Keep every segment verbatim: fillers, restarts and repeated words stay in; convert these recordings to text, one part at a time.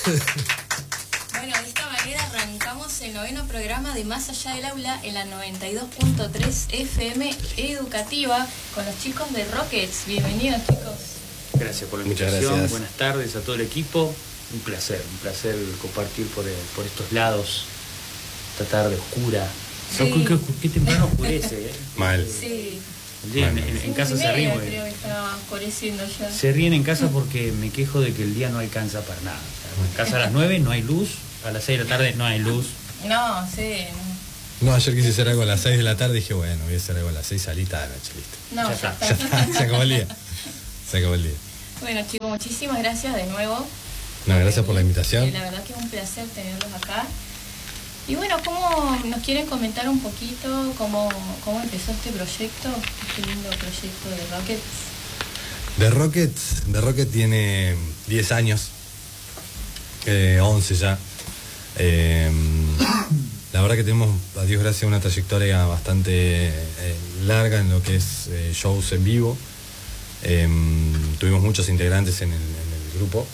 Bueno, de esta manera arrancamos el noveno programa de Más Allá del Aula en la noventa y dos punto tres F M educativa con los chicos de Rockets. Bienvenidos, chicos. Gracias por la invitación. Buenas tardes a todo el equipo. Un placer, un placer compartir por, por estos lados esta tarde oscura. Sí. No, qué, qué, qué temprano oscurece, ¿eh? Mal. Sí. En, en, en casa se ríen. Creo que está oscureciendo ya. Se ríen en casa porque me quejo de que el día no alcanza para nada. O sea, en casa a las nueve no hay luz, a las seis de la tarde no hay luz. No, sí. No, ayer quise hacer algo a las seis de la tarde y dije, bueno, voy a hacer algo a las seis, salita de noche, listo. No, Ya ya está. está. Ya está, se acabó el día. Se acabó el día. Bueno, chicos, muchísimas gracias de nuevo. No, gracias por la invitación. La verdad que es un placer tenerlos acá. Y bueno, ¿cómo nos quieren comentar un poquito cómo, cómo empezó este proyecto, este lindo proyecto de Rockets? The Rockets, The Rocket tiene diez años, eh, once ya. Eh, la verdad que tenemos, a Dios gracias, una trayectoria bastante eh, larga en lo que es eh, shows en vivo. Eh, tuvimos muchos integrantes en el, en el grupo.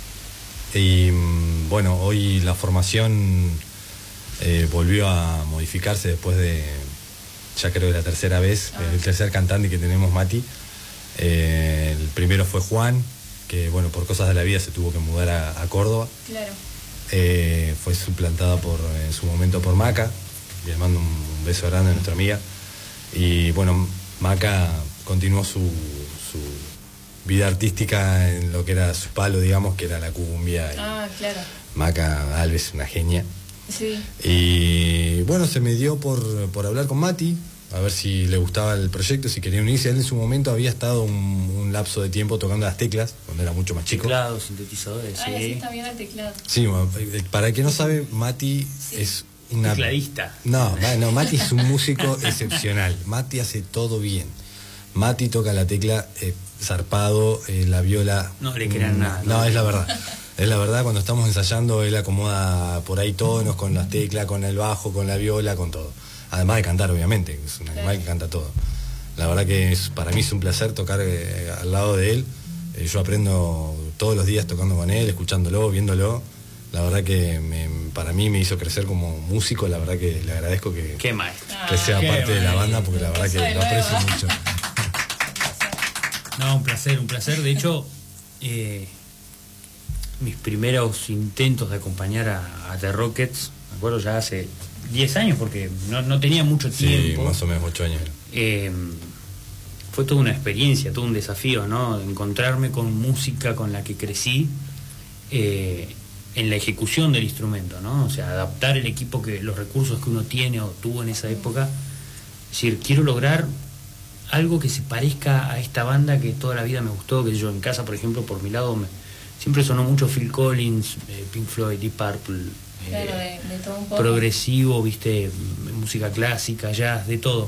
Y bueno, hoy la formación eh, volvió a modificarse después de, ya creo que la tercera vez, ah. el tercer cantante que tenemos, Mati. Eh, el primero fue Juan, que bueno, por cosas de la vida se tuvo que mudar a, a Córdoba. Claro. Eh, fue suplantada por, en su momento por Maca. Le mando un beso grande a nuestra amiga. Y bueno, Maca continuó su, su vida artística en lo que era su palo, digamos, que era la cumbia. Ah, claro. Maca Alves, una genia. Sí. Y bueno, se me dio por, por hablar con Mati, a ver si le gustaba el proyecto, si quería unirse. Él en su momento había estado un, un lapso de tiempo tocando las teclas, cuando era mucho más chico. Teclados, sintetizadores, Ah, sí. sí, está bien el teclado. Sí, bueno, para el que no sabe, Mati sí. es una... Tecladista. No, no, Mati es un músico excepcional. Mati hace todo bien. Mati toca la tecla eh, zarpado, eh, la viola... No le crean mm, nada. No, no, es la verdad. Es la verdad, cuando estamos ensayando, él acomoda por ahí tonos, con las teclas, con el bajo, con la viola, con todo. Además de cantar, obviamente, es un animal que canta todo. La verdad que es, para mí es un placer tocar eh, al lado de él. Eh, yo aprendo todos los días tocando con él, escuchándolo, viéndolo. La verdad que me, para mí me hizo crecer como músico. La verdad que le agradezco que, Qué maestro. que sea Qué parte maestro. de la banda, porque la verdad que lo aprecio mucho. No, un placer, un placer. De hecho, eh, mis primeros intentos de acompañar a, a The Rockets, me acuerdo ya hace diez años, porque no, no tenía mucho tiempo. Sí, más o menos ocho años. Eh, fue toda una experiencia, todo un desafío, ¿no? Encontrarme con música con la que crecí eh, en la ejecución del instrumento, ¿no? O sea, adaptar el equipo, que los recursos que uno tiene o tuvo en esa época. Es decir, quiero lograr algo que se parezca a esta banda que toda la vida me gustó, que yo en casa, por ejemplo, por mi lado, me, siempre sonó mucho Phil Collins, eh, Pink Floyd, Deep Purple, eh, claro, de, de todo un poco. Progresivo, viste, música clásica, jazz, de todo.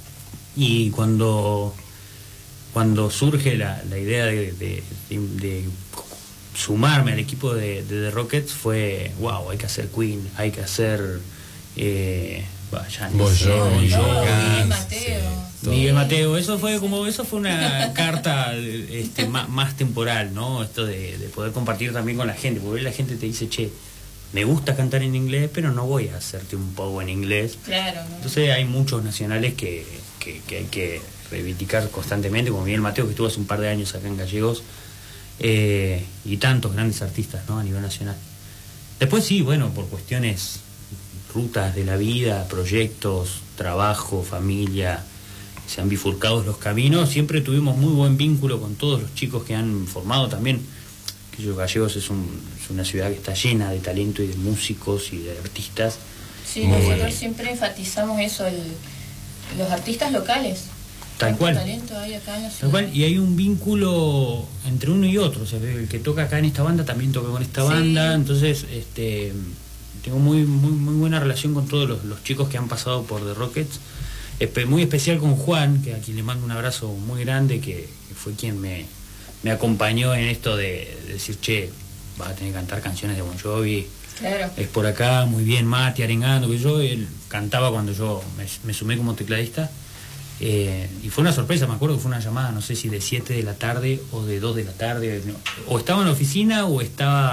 Y cuando, cuando surge la, la idea de, de, de, de sumarme al equipo de, de The Rockets, fue, wow, hay que hacer Queen, hay que hacer... Eh, Vaya, Bon Jovi, Miguel Mateo. Sí, Miguel Mateo, eso fue como eso fue una carta este, más, más temporal, ¿no? Esto de, de poder compartir también con la gente, porque la gente te dice, che, me gusta cantar en inglés, pero no voy a hacerte un poco en inglés. Claro, ¿no? Entonces hay muchos nacionales que, que, que hay que reivindicar constantemente, como Miguel Mateo, que estuvo hace un par de años acá en Gallegos, eh, y tantos grandes artistas, ¿no? A nivel nacional. Después sí, bueno, por cuestiones, rutas de la vida, proyectos, trabajo, familia, se han bifurcado los caminos. Siempre tuvimos muy buen vínculo con todos los chicos que han formado también. Que yo, Gallegos es, un, es una ciudad que está llena de talento y de músicos y de artistas. Sí, muy nosotros bueno. Siempre enfatizamos eso, el, los artistas locales. Tal cual. Talento hay acá en la ciudad. Tal cual. Y hay un vínculo entre uno y otro. O sea, el que toca acá en esta banda también toca con esta sí. banda. Entonces, este... tengo muy muy muy buena relación con todos los, los chicos que han pasado por The Rockets, Espe muy especial con Juan, que a quien le mando un abrazo muy grande, que, que fue quien me, me acompañó en esto de, de decir, che, vas a tener que cantar canciones de Bon Jovi, claro. Es por acá, muy bien, Mati, arengando, que yo, él cantaba cuando yo me, me sumé como tecladista, eh, y fue una sorpresa, me acuerdo que fue una llamada, no sé si de siete de la tarde o de dos de la tarde, no, o estaba en la oficina o estaba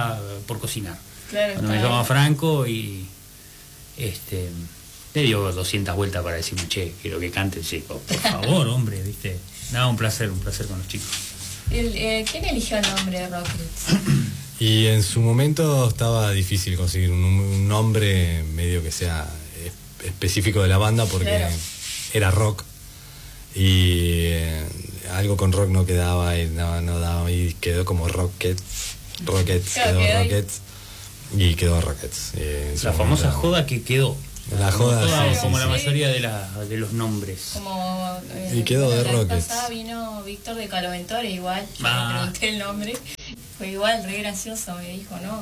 por cocinar. Claro, Cuando me llama Franco y este le dio doscientas vueltas para decirme, che, quiero que cante, sí, por, por favor, hombre, viste. Nada, un placer, un placer con los chicos. El, eh, ¿Quién eligió el nombre de Rockets? Y en su momento estaba difícil conseguir un, un nombre medio que sea es, específico de la banda porque Claro. era rock y eh, algo con rock no quedaba y no, no daba y quedó como Rockets, Rockets, Claro, quedó quedó ahí. Rockets y quedó Rockets. Eh, en su La famosa momento- joda que quedó. La joda, Toda, sí, como sí, la sí. mayoría de, la, de los nombres. Como, eh, Y quedó de la vez Rockets. pasada vino Víctor de Caloventore, igual, yo Ah. le pregunté el nombre, fue igual, re gracioso, me dijo, ¿no?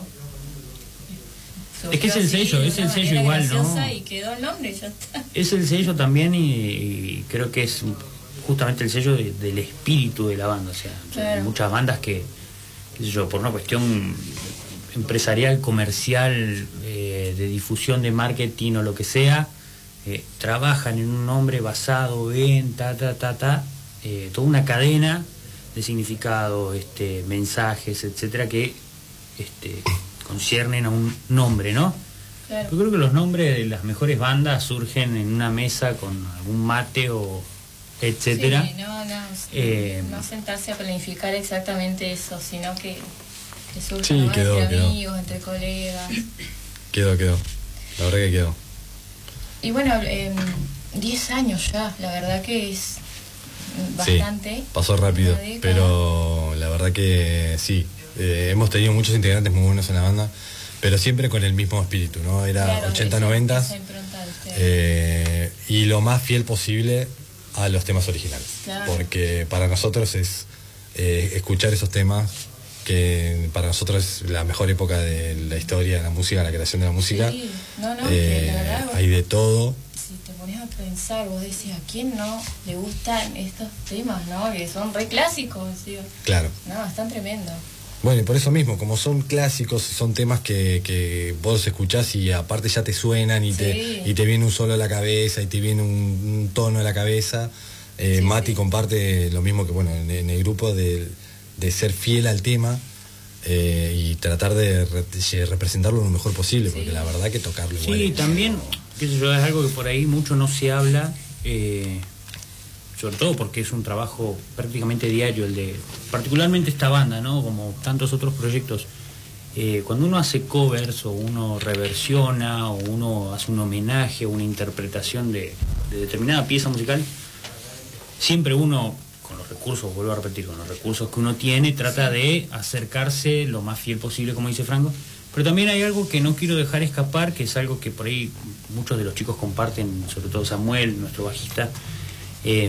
Es que es el Surgió sello, así, es de el una sello manera igual, ¿no? graciosa y quedó el nombre, ya está. Es el sello también y, y creo que es justamente el sello de- del espíritu de la banda. O sea, Claro. hay muchas bandas que, qué sé yo, por una cuestión empresarial, comercial, eh, de difusión de marketing o lo que sea, eh, trabajan en un nombre basado en ta, ta, ta, ta, eh, toda una cadena de significados, este, mensajes, etcétera, que este, conciernen a un nombre, ¿no? Claro. Yo creo que los nombres de las mejores bandas surgen en una mesa con algún mate o etcétera. Sí, no, no, Eh, no sentarse a planificar exactamente eso, sino que, que surja Sí, nomás quedó, entre quedó. amigos, entre colegas. Quedó, quedó. La verdad que quedó. Y bueno, em, diez años ya, la verdad que es bastante. Sí, pasó rápido, Una década. pero la verdad que sí. Eh, hemos tenido muchos integrantes muy buenos en la banda, pero siempre con el mismo espíritu, ¿no? Era Claro, ochenta esa- noventa esa impronta de ustedes. eh, y lo más fiel posible a los temas originales. Claro. Porque para nosotros es eh, escuchar esos temas, que para nosotros es la mejor época de la historia de la música, la creación de la música. Sí, no, no, Eh, que la verdad, vos- hay de todo. Si te pones a pensar, vos decís, ¿a quién no le gustan estos temas, no? Que son re clásicos, digo. Claro. No, están tremendo. Bueno, y por eso mismo, como son clásicos, son temas que, que vos escuchás y aparte ya te suenan y, Sí. te, y te viene un solo a la cabeza y te viene un, un tono a la cabeza. Eh, Sí, Mati sí. comparte lo mismo que, bueno, en, en el grupo de, de ser fiel al tema eh, y tratar de, re- de representarlo lo mejor posible, Sí. porque la verdad que tocarlo igual. Sí, es- también, qué sé yo, es algo que por ahí mucho no se habla, eh, sobre todo porque es un trabajo prácticamente diario, el de, particularmente esta banda, ¿no? Como tantos otros proyectos. Eh, cuando uno hace covers o uno reversiona o uno hace un homenaje o una interpretación de, de determinada pieza musical, siempre uno, con los recursos, vuelvo a repetir, con los recursos que uno tiene, trata de acercarse lo más fiel posible, como dice Franco. Pero también hay algo que no quiero dejar escapar, que es algo que por ahí muchos de los chicos comparten, sobre todo Samuel, nuestro bajista, eh,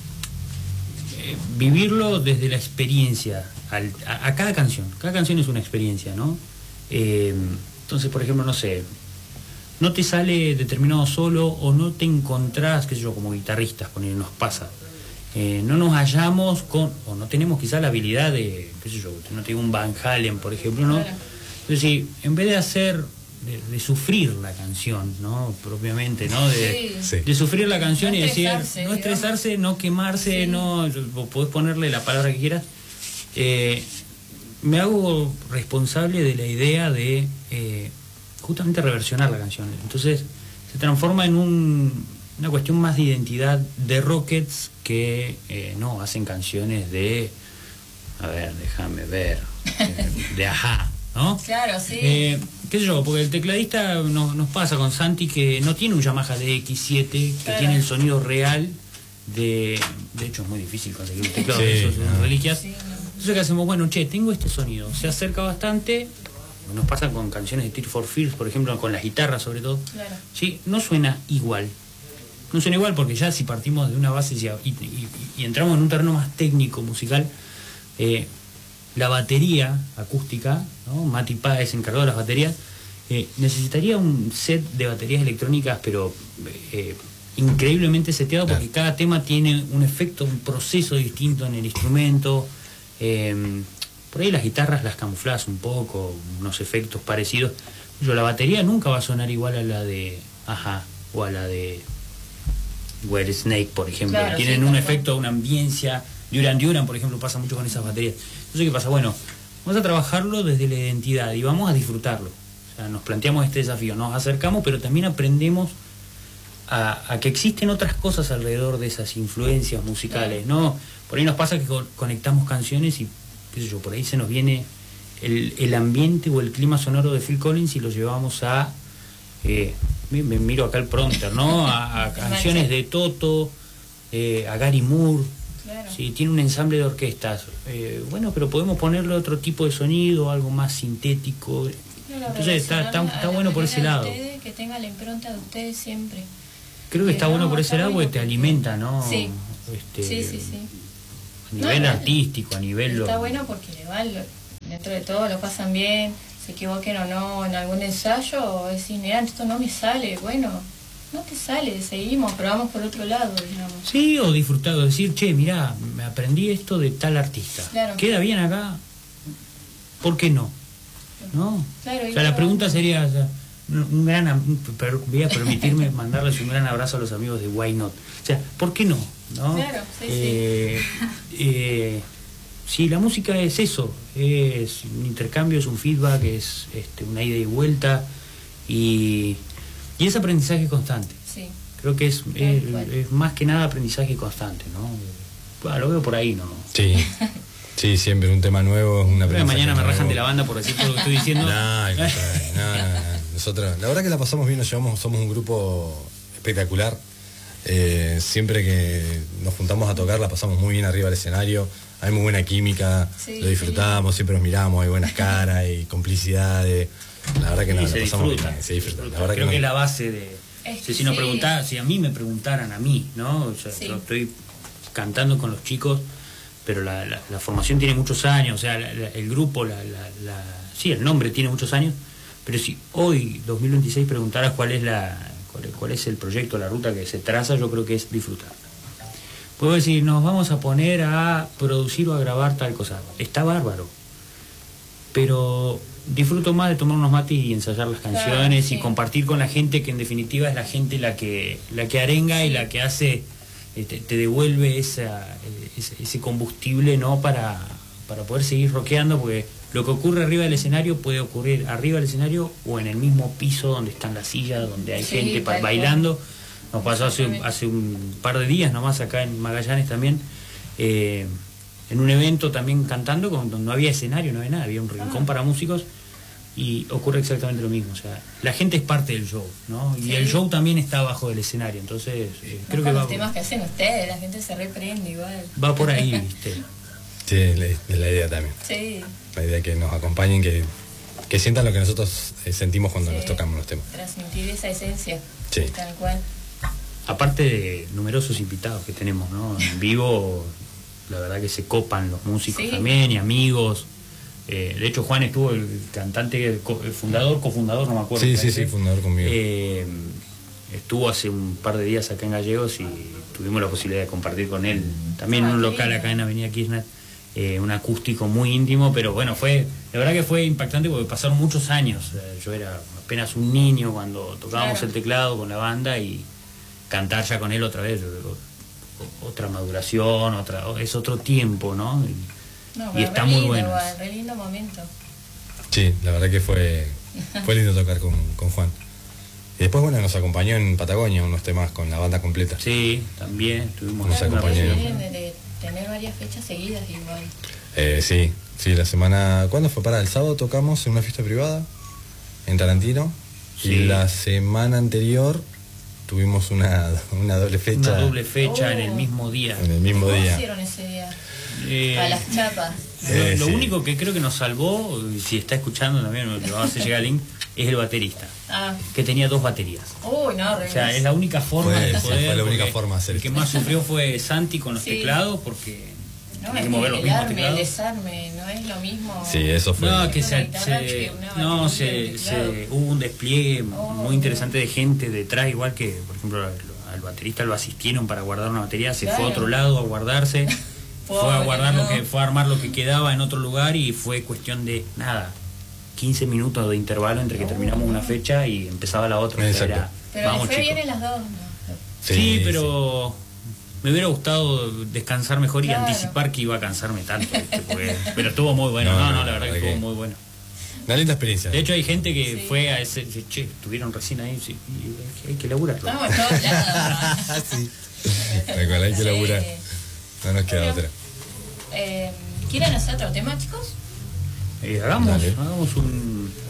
eh, vivirlo desde la experiencia, al- a, a cada canción. Cada canción es una experiencia, ¿no? Eh, entonces, por ejemplo, no sé, no te sale determinado solo o no te encontrás, qué sé yo, como guitarristas, poner, nos pasa. Eh, no nos hallamos con, o no tenemos quizá la habilidad de, qué sé yo, no tengo un Van Halen, por ejemplo, ¿no? Claro. Entonces, sí, en vez de hacer, de, de sufrir la canción, ¿no? Propiamente, ¿no? De, Sí. Sí. de sufrir la canción No y decir, estresarse, no estresarse, no quemarse, Sí. no, vos podés ponerle la palabra que quieras. Eh, me hago responsable de la idea de eh, justamente reversionar la canción. Entonces se transforma en un, una cuestión más de identidad de Rockets que eh, no hacen canciones de, a ver, déjame ver, eh, de Ajá, ¿no? Claro, sí. Eh, qué sé yo, porque el tecladista nos, nos pasa con Santi que no tiene un Yamaha D X siete que Claro. tiene el sonido real de... De hecho es muy difícil conseguir un teclado Sí, de esos, de no. reliquias. Sí, no. Entonces, ¿qué hacemos? Bueno, che, tengo este sonido, se acerca bastante, nos pasa con canciones de Tears for Fears, por ejemplo, con las guitarras sobre todo. Claro. Sí, no suena igual. No suena igual porque ya si partimos de una base y, y- y- y entramos en un terreno más técnico, musical, eh, la batería acústica, ¿no? Mati Páez, encargado de las baterías, eh, necesitaría un set de baterías electrónicas, pero eh, increíblemente seteado, Claro. porque cada tema tiene un efecto, un proceso distinto en el instrumento. eh, por ahí las guitarras las camuflas un poco, unos efectos parecidos. Yo, la batería nunca va a sonar igual a la de Ajá o a la de White Snake, por ejemplo. Claro, Tienen sí, un tal efecto, una ambiencia. Duran Duran, por ejemplo, pasa mucho con esas baterías. Entonces, ¿qué pasa? Bueno, vamos a trabajarlo desde la identidad y vamos a disfrutarlo. O sea, nos planteamos este desafío, nos acercamos, pero también aprendemos a, a que existen otras cosas alrededor de esas influencias musicales, ¿no? Por ahí nos pasa que co- conectamos canciones y, qué sé yo, por ahí se nos viene el, el ambiente o el clima sonoro de Phil Collins y lo llevamos a, eh, me, me miro acá el prompter, ¿no? A, a canciones de Toto, eh, a Gary Moore. Claro. Sí, tiene un ensamble de orquestas. Eh, bueno, pero podemos ponerle otro tipo de sonido, algo más sintético. Claro, Entonces está, está, relacionarla está a la bueno por ese manera de lado. ustedes, que tenga la impronta de ustedes siempre. Creo que está No, bueno por ese está lado porque bueno te porque- alimenta, ¿no? Sí. Este, Sí, sí, sí. A nivel No, artístico, a nivel... Está lo- bueno porque le va, lo- dentro de todo lo pasan bien, se equivoquen o no en algún ensayo, o decir, mira, esto no me sale, bueno, no te sale, seguimos, pero vamos por otro lado, digamos. Sí, o disfrutado, decir, che, mirá, me aprendí esto de tal artista. Claro. ¿Queda bien acá? ¿Por qué no? ¿No? Claro, O y sea, la bueno, pregunta sería, o sea, un un gran, am- pero voy a permitirme mandarles un gran abrazo a los amigos de Why Not. O sea, ¿por qué no? ¿No? Claro, sí, sí. Eh, eh, sí, la música es eso, es un intercambio, es un feedback, es este, una ida y vuelta y, y es aprendizaje constante. Sí, Creo que es, Tal es, cual. es más que nada aprendizaje constante, ¿no? Bueno, lo veo por ahí, ¿no? Sí, sí, siempre un tema nuevo, una Creo que mañana me nuevo. rajan de la banda por decir todo lo que estoy diciendo. No, al contrario, no, no, no. Nosotros, la verdad que la pasamos bien, nos llevamos, somos un grupo espectacular. Eh, siempre que nos juntamos a tocar la pasamos muy bien arriba del escenario, hay muy buena química, Sí, lo disfrutamos, siempre nos miramos, hay buenas caras, hay complicidades. La verdad que no, Y la se pasamos disfruta, bien, se disfruta. disfruta. La verdad Creo que, que es no- la base de... Es Si, que si nos sí. preguntara, si a mí me preguntaran a mí, ¿no? O sea, Sí. yo estoy cantando con los chicos, pero la, la, la formación tiene muchos años, o sea, la- la- el grupo, la, la, la- sí, el nombre tiene muchos años, pero si hoy, dos mil veintiséis, preguntaras cuál es la cuál, es- cuál es el proyecto, la ruta que se traza, yo creo que es disfrutar. Puedo decir, nos vamos a poner a producir o a grabar tal cosa. Está bárbaro. Pero disfruto más de tomar unos mates y ensayar las Claro, canciones sí. y compartir con la gente, que en definitiva es la gente la que la que arenga y Sí. la que hace, eh, te, te devuelve esa, eh, ese, ese combustible, ¿no? Para, para poder seguir rockeando, porque lo que ocurre arriba del escenario puede ocurrir arriba del escenario o en el mismo piso donde están las sillas, donde hay Sí, gente pa- tal cual. bailando. Nos pasó hace, Exactamente. hace un par de días nomás acá en Magallanes también, eh, en un evento también cantando, con, donde no había escenario, no había nada, había un rincón Ah. para músicos y ocurre exactamente lo mismo. O sea, la gente es parte del show, ¿no? Y Sí. el show también está abajo del escenario, entonces eh, No creo que con va, los temas que hacen ustedes, la gente se reprende igual. va por ahí, ¿viste? sí, es la, es la idea también. Sí, La idea que nos acompañen, que, que sientan lo que nosotros eh, sentimos cuando Sí. nos tocamos los temas. transmitir esa esencia, Sí. tal cual. Aparte de numerosos invitados que tenemos, ¿no? En vivo, la verdad que se copan los músicos Sí. también y amigos. Eh, de hecho, Juan estuvo, el cantante, el co- el fundador, cofundador, no me acuerdo. Sí, me sí, parece. sí, fundador conmigo. Eh, estuvo hace un par de días acá en Gallegos y tuvimos la posibilidad de compartir con él también en Ah, un qué local lindo. acá en Avenida Kirchner, eh, un acústico muy íntimo, pero bueno, fue, la verdad que fue impactante porque pasaron muchos años. Eh, yo era apenas un niño cuando tocábamos Claro. el teclado con la banda y cantar ya con él otra vez, o- o- otra maduración, otra, es otro tiempo, ¿no? Y, No, y pero está re muy lindo bueno. igual, re lindo momento. Sí, la verdad que fue, fue lindo tocar con, con Juan. Y después, bueno, nos acompañó en Patagonia unos temas con la banda completa. Sí, también tuvimos Nos Claro, una acompañaron. ustedes presentación. vienen de, de tener varias fechas seguidas igual. Eh, sí, sí, la semana... ¿Cuándo fue? Para el sábado tocamos en una fiesta privada en Tarantino. Sí. Y la semana anterior tuvimos una, una doble fecha. Una doble fecha Oh. en el mismo día. En el mismo ¿Cómo día. hicieron ese día? Eh, A las chapas. Lo, Eh, lo sí. único que creo que nos salvó, y si está escuchando también, le vamos a hacer llegar el link, es el baterista, Ah, que tenía dos baterías. uy, no, re O sea, es la única forma Fue- de sí, poder. fue la única porque forma de hacer El que esto. más sufrió fue Santi con los Sí. teclados, porque No, tenía es que mover los el mismos arme, el teclados. desarme, no es lo mismo. Sí, eso fue. No, que Una se, guitarra se- que una no, batería se, de teclado. se- hubo un despliegue Oh. muy interesante de gente detrás, igual que, por ejemplo, al, al baterista lo asistieron para guardar una batería, se fue Claro. a otro lado a guardarse, fue a Pobre, guardar no. lo que, fue a armar lo que quedaba en otro lugar y fue cuestión de nada, quince minutos de intervalo entre que terminamos una fecha y empezaba la otra. O sea, Exacto. era, Pero vamos, le fue chicos. bien en las dos, ¿no? Sí, pero me hubiera gustado descansar mejor y Claro. anticipar que iba a cansarme tanto, ¿viste? Porque- pero estuvo muy bueno, No, no, no, no, la la verdad que verdad estuvo que- muy bueno. Una linda experiencia. De hecho hay gente que Sí. fue a ese, dice, che, estuvieron recién ahí, sí, y hay que- hay que laburarlo. Estamos en todos lados. Ah, sí. Tal cual, hay que Sí. laburar. No nos queda Bueno. otra. Eh, ¿Quieren hacer otro tema, chicos? Eh, hagamos, Dale. hagamos un,